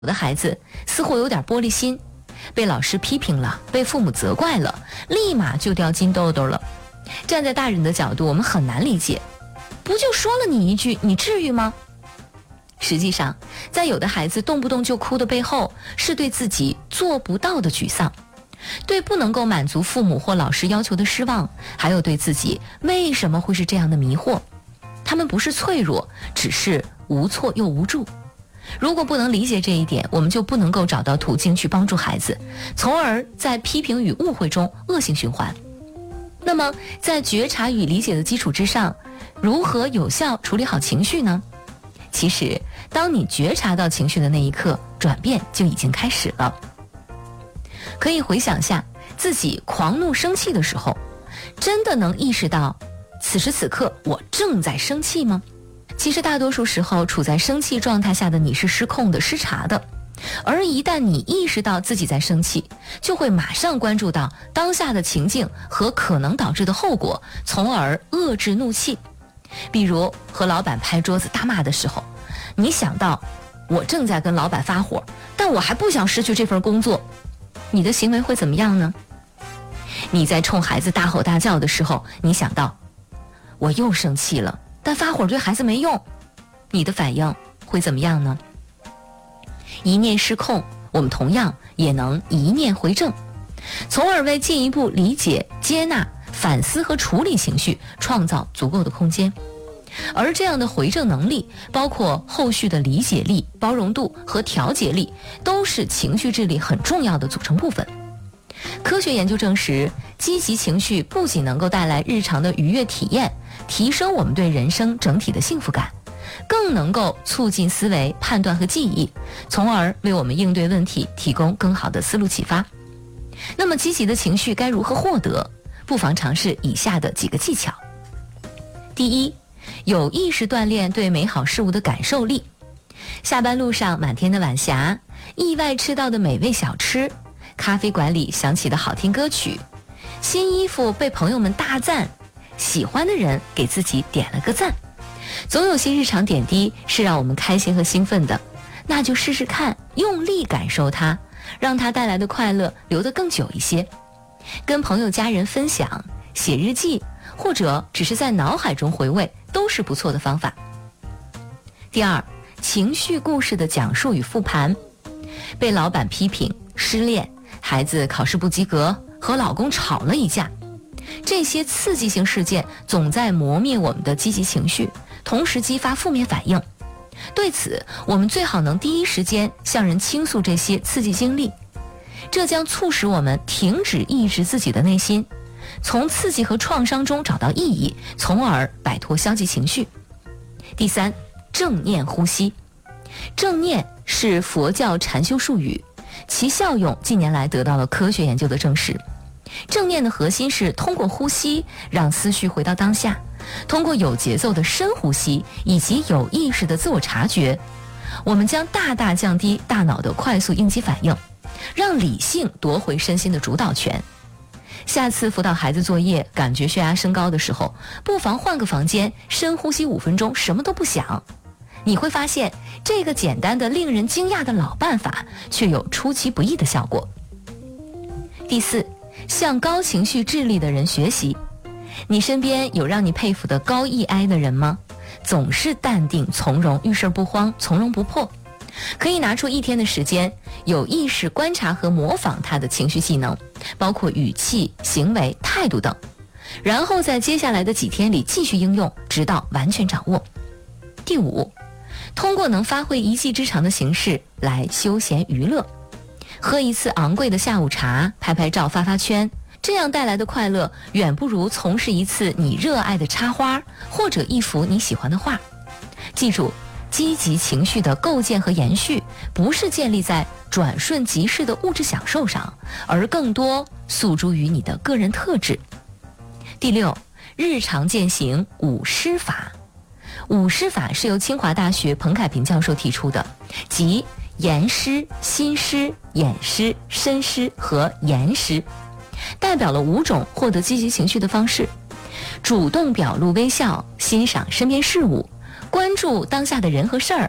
有的孩子似乎有点玻璃心，被老师批评了，被父母责怪了，立马就掉金痘痘了。站在大人的角度，我们很难理解，不就说了你一句，你至于吗？实际上，在有的孩子动不动就哭的背后，是对自己做不到的沮丧，对不能够满足父母或老师要求的失望，还有对自己为什么会是这样的迷惑。他们不是脆弱，只是无措又无助。如果不能理解这一点，我们就不能够找到途径去帮助孩子，从而在批评与误会中恶性循环。那么在觉察与理解的基础之上，如何有效处理好情绪呢？其实当你觉察到情绪的那一刻，转变就已经开始了。可以回想下自己狂怒生气的时候，真的能意识到此时此刻我正在生气吗？其实大多数时候处在生气状态下的你是失控的、失察的，而一旦你意识到自己在生气，就会马上关注到当下的情境和可能导致的后果，从而遏制怒气。比如和老板拍桌子大骂的时候，你想到我正在跟老板发火，但我还不想失去这份工作，你的行为会怎么样呢？你在冲孩子大吼大叫的时候，你想到我又生气了，但发火对孩子没用，你的反应会怎么样呢？一念失控，我们同样也能一念回正，从而为进一步理解、接纳、反思和处理情绪创造足够的空间。而这样的回正能力，包括后续的理解力、包容度和调节力，都是情绪治理很重要的组成部分。科学研究证实，积极情绪不仅能够带来日常的愉悦体验，提升我们对人生整体的幸福感，更能够促进思维、判断和记忆，从而为我们应对问题提供更好的思路启发。那么积极的情绪该如何获得？不妨尝试以下的几个技巧。第一，有意识锻炼对美好事物的感受力。下班路上满天的晚霞，意外吃到的美味小吃，咖啡馆里响起的好听歌曲，新衣服被朋友们大赞，喜欢的人给自己点了个赞。总有些日常点滴是让我们开心和兴奋的，那就试试看，用力感受它，让它带来的快乐留得更久一些。跟朋友家人分享，写日记，或者只是在脑海中回味，都是不错的方法。第二，情绪故事的讲述与复盘。被老板批评、失恋，孩子考试不及格，和老公吵了一架，这些刺激性事件总在磨灭我们的积极情绪，同时激发负面反应。对此，我们最好能第一时间向人倾诉这些刺激经历，这将促使我们停止抑制自己的内心，从刺激和创伤中找到意义，从而摆脱消极情绪。第三，正念呼吸。正念是佛教禅修术语，其效用近年来得到了科学研究的证实。正念的核心是通过呼吸让思绪回到当下，通过有节奏的深呼吸以及有意识的自我察觉，我们将大大降低大脑的快速应激反应，让理性夺回身心的主导权。下次辅导孩子作业感觉血压升高的时候，不妨换个房间，深呼吸5分钟，什么都不想。你会发现，这个简单的令人惊讶的老办法却有出其不意的效果。第四，向高情绪智力的人学习。你身边有让你佩服的高 EI 的人吗？总是淡定从容，遇事不慌，从容不迫。可以拿出1天的时间，有意识观察和模仿他的情绪技能，包括语气、行为、态度等，然后在接下来的几天里继续应用，直到完全掌握。第五，通过能发挥一技之长的形式来休闲娱乐。喝一次昂贵的下午茶，拍拍照，发发圈，这样带来的快乐远不如从事一次你热爱的插花，或者一幅你喜欢的画。记住，积极情绪的构建和延续，不是建立在转瞬即逝的物质享受上，而更多诉诸于你的个人特质。第六，日常践行5师法。5师法是由清华大学彭凯平教授提出的，即言师、心师、眼师、身师和言师，代表了5种获得积极情绪的方式：主动表露微笑，欣赏身边事物，关注当下的人和事儿，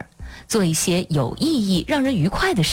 做一些有意义、让人愉快的事。